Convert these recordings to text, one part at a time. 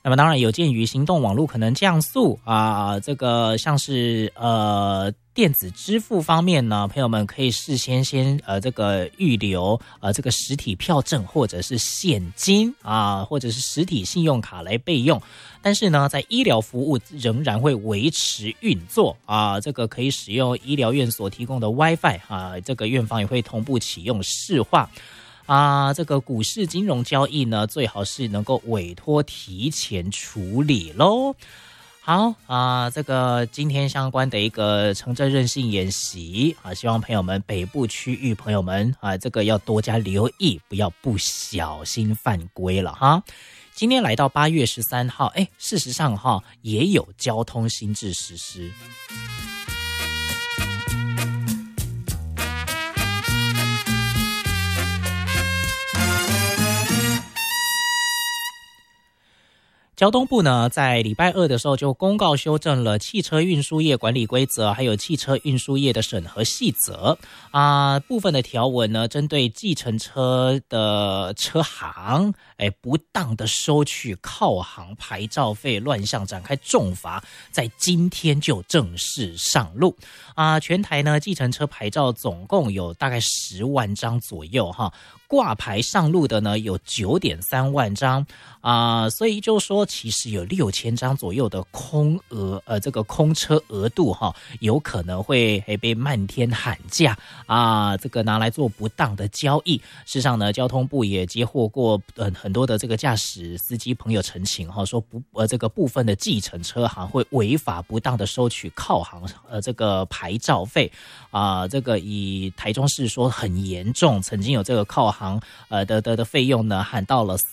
那么当然有鉴于行动网络可能降速这个像是电子支付方面呢，朋友们可以事先这个预留这个实体票证或者是现金或者是实体信用卡来备用。但是呢，在医疗服务仍然会维持运作这个可以使用医疗院所提供的 WiFi 这个院方也会同步启用市话。这个股市金融交易呢，最好是能够委托提前处理咯。好这个今天相关的一个城镇韧性演习希望朋友们北部区域朋友们这个要多加留意，不要不小心犯规了哈。今天来到8月13号，事实上也有交通新制实施。交通部呢，在礼拜2的时候就公告修正了汽车运输业管理规则，还有汽车运输业的审核细则部分的条文呢，针对计程车的车行不当的收取靠行牌照费乱象展开重罚，在今天就正式上路全台呢计程车牌照总共有大概10万张左右挂牌上路的呢有 9.3 万张所以就说其实有6000张左右的空额这个空车额度有可能会被漫天喊价这个拿来做不当的交易。事实上呢，交通部也接获过很多的这个驾驶司机朋友陈情说这个部分的计程车行会违法不当的收取靠行这个牌照费这个以台中市说很严重，曾经有这个靠行的费用呢喊到了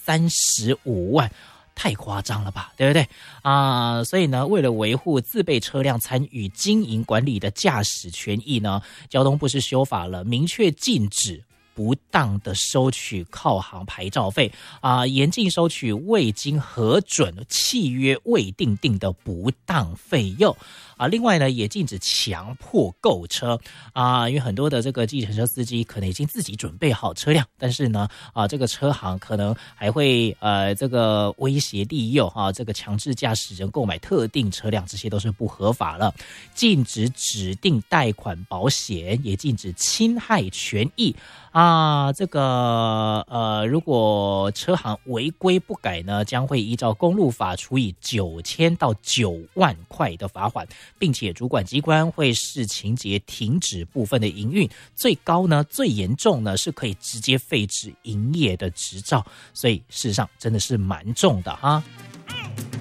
35万，太夸张了吧，对不对所以呢，为了维护自备车辆参与经营管理的驾驶权益呢，交通部是修法了，明确禁止不当的收取靠行牌照费严禁收取未经核准、契约未订定的不当费用另外呢，也禁止强迫购车因为很多的这个计程车司机可能已经自己准备好车辆，但是呢这个车行可能还会这个威胁利诱这个强制驾驶人购买特定车辆，这些都是不合法了。禁止指定贷款保险，也禁止侵害权益这个如果车行违规不改呢，将会依照公路法处以9000到9万块的罚款，并且主管机关会视情节停止部分的营运，最高呢最严重呢是可以直接废止营业的执照，所以事实上真的是蛮重的